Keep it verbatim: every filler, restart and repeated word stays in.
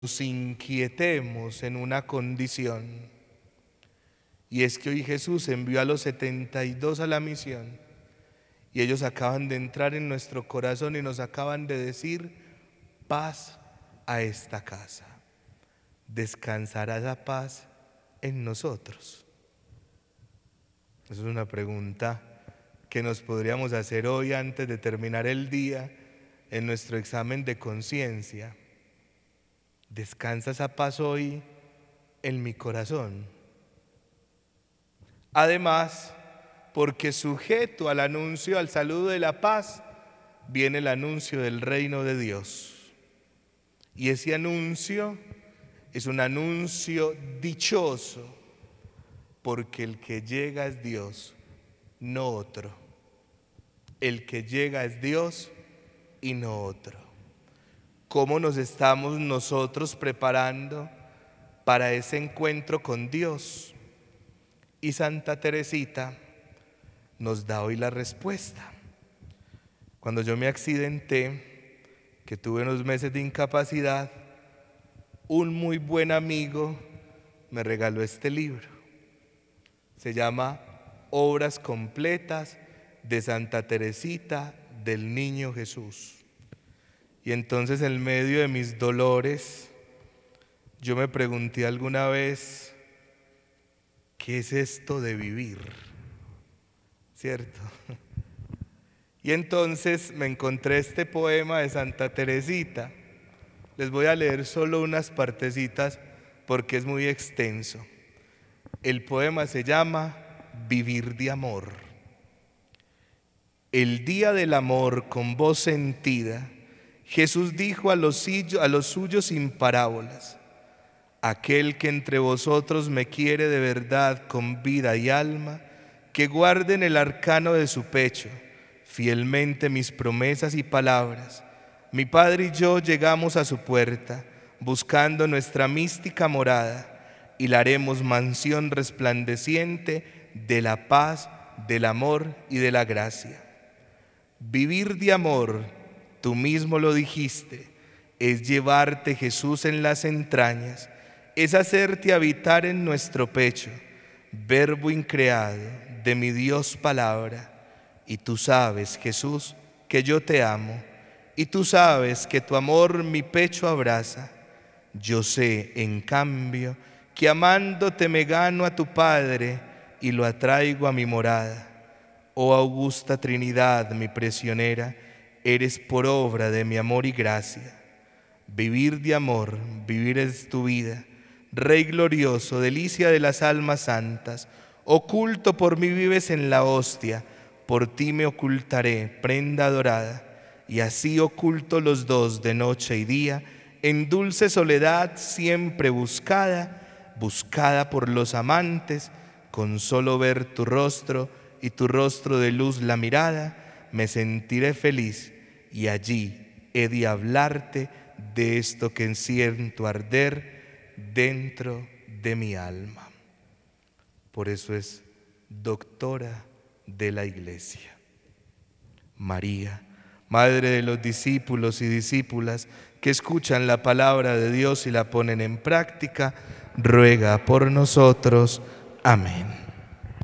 nos inquietemos en una condición, y es que hoy Jesús envió a los setenta y dos a la misión, y ellos acaban de entrar en nuestro corazón y nos acaban de decir: paz a esta casa. ¿Descansará esa paz en nosotros? Esa es una pregunta que nos podríamos hacer hoy antes de terminar el día en nuestro examen de conciencia. ¿Descansa esa paz hoy en mi corazón? Además, porque sujeto al anuncio, al saludo de la paz, viene el anuncio del reino de Dios. Y ese anuncio es un anuncio dichoso, porque el que llega es Dios, no otro. El que llega es Dios y no otro. ¿Cómo nos estamos nosotros preparando para ese encuentro con Dios? Y Santa Teresita nos da hoy la respuesta. Cuando yo me accidenté, que tuve unos meses de incapacidad, un muy buen amigo me regaló este libro. Se llama Obras completas de Santa Teresita del Niño Jesús. Y entonces, en medio de mis dolores, yo me pregunté alguna vez: ¿qué es esto de vivir? ¿Cierto? Y entonces me encontré este poema de Santa Teresita. Les voy a leer solo unas partecitas porque es muy extenso. El poema se llama Vivir de amor. El día del amor, con voz sentida, Jesús dijo a los, a los suyos sin parábolas: aquel que entre vosotros me quiere de verdad con vida y alma, que guarde en el arcano de su pecho fielmente mis promesas y palabras. Mi Padre y yo llegamos a su puerta, buscando nuestra mística morada, y la haremos mansión resplandeciente de la paz, del amor y de la gracia. Vivir de amor, tú mismo lo dijiste, es llevarte, Jesús, en las entrañas, es hacerte habitar en nuestro pecho, verbo increado de mi Dios palabra. Y tú sabes, Jesús, que yo te amo, y tú sabes que tu amor mi pecho abraza. Yo sé, en cambio, que amándote me gano a tu Padre y lo atraigo a mi morada. Oh augusta Trinidad, mi prisionera, eres por obra de mi amor y gracia. Vivir de amor, vivir es tu vida, Rey glorioso, delicia de las almas santas. Oculto por mí vives en la hostia, por ti me ocultaré, prenda adorada. Y así oculto los dos de noche y día, en dulce soledad siempre buscada, buscada por los amantes, con solo ver tu rostro y tu rostro de luz la mirada, me sentiré feliz, y allí he de hablarte de esto que siento arder dentro de mi alma. Por eso es doctora de la Iglesia. María, Madre de los discípulos y discípulas que escuchan la palabra de Dios y la ponen en práctica, ruega por nosotros. Amén.